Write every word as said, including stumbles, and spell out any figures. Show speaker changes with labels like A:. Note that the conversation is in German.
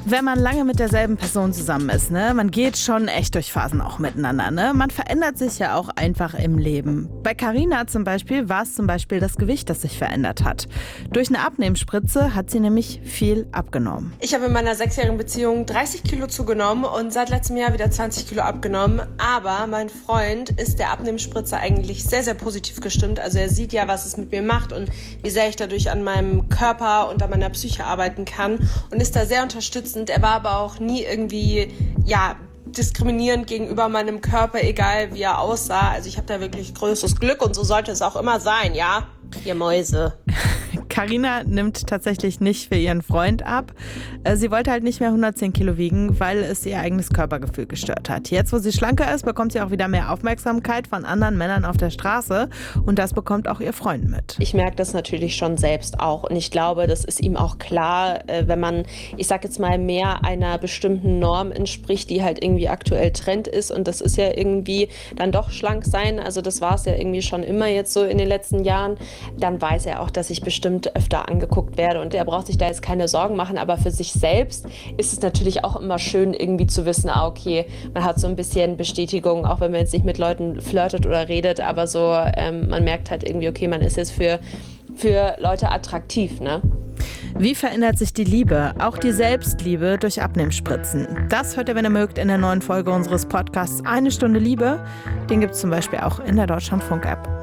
A: Wenn man lange mit derselben Person zusammen ist, ne, man geht schon echt durch Phasen auch miteinander, ne? Man verändert sich ja auch einfach im Leben. Bei Carina zum Beispiel war es zum Beispiel das Gewicht, das sich verändert hat. Durch eine Abnehmspritze hat sie nämlich viel abgenommen.
B: Ich habe in meiner sechsjährigen Beziehung dreißig Kilo zugenommen und seit letztem Jahr wieder zwanzig Kilo abgenommen. Aber mein Freund ist der Abnehmspritze eigentlich sehr, sehr positiv gestimmt. Also er sieht ja, was es mit mir macht und wie sehr ich dadurch an meinem Körper und an meiner Psyche arbeiten kann und ist da sehr unterstützend. Er war aber auch nie irgendwie, ja, diskriminierend gegenüber meinem Körper, egal wie er aussah. Also ich habe da wirklich größtes Glück und so sollte es auch immer sein, ja? Ihr Mäuse.
A: Carina nimmt tatsächlich nicht für ihren Freund ab. Sie wollte halt nicht mehr hundertzehn Kilo wiegen, weil es ihr eigenes Körpergefühl gestört hat. Jetzt, wo sie schlanker ist, bekommt sie auch wieder mehr Aufmerksamkeit von anderen Männern auf der Straße. Und das bekommt auch ihr Freund mit.
B: Ich merke das natürlich schon selbst auch. Und ich glaube, das ist ihm auch klar, wenn man, ich sag jetzt mal, mehr einer bestimmten Norm entspricht, die halt irgendwie aktuell Trend ist. Und das ist ja irgendwie dann doch schlank sein. Also das war es ja irgendwie schon immer jetzt so in den letzten Jahren. Dann weiß er auch, dass ich bestimmt öfter angeguckt werde und er braucht sich da jetzt keine Sorgen machen, aber für sich selbst ist es natürlich auch immer schön irgendwie zu wissen, ah okay, man hat so ein bisschen Bestätigung, auch wenn man jetzt nicht mit Leuten flirtet oder redet, aber so ähm, man merkt halt irgendwie, okay, man ist jetzt für, für Leute attraktiv, ne?
A: Wie verändert sich die Liebe, auch die Selbstliebe durch Abnehmspritzen? Das hört ihr, wenn ihr mögt, in der neuen Folge unseres Podcasts Eine Stunde Liebe. Den gibt es zum Beispiel auch in der Deutschlandfunk-App.